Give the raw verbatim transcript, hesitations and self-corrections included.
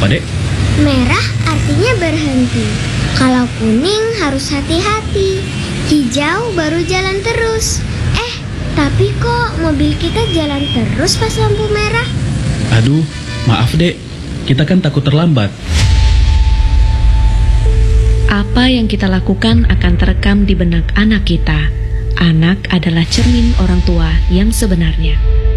Apa, Dek? Merah artinya berhenti. Kalau kuning harus hati-hati. Hijau baru jalan terus. Eh, tapi kok mobil kita jalan terus pas lampu merah? Aduh, maaf, Dek. Kita kan takut terlambat. Apa yang kita lakukan akan terekam di benak anak kita. Anak adalah cermin orang tua yang sebenarnya.